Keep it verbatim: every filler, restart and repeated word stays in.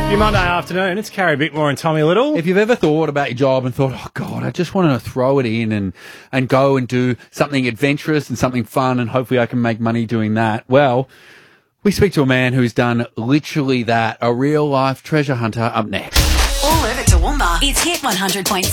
Your Monday afternoon, it's Carrie Bickmore and Tommy Little. If you've ever thought about your job and thought, oh, God, I just want to throw it in and, and go and do something adventurous and something fun and hopefully I can make money doing that, well, we speak to a man who's done literally that, a real-life treasure hunter up next. All over Toowoomba, it's Hit one hundred point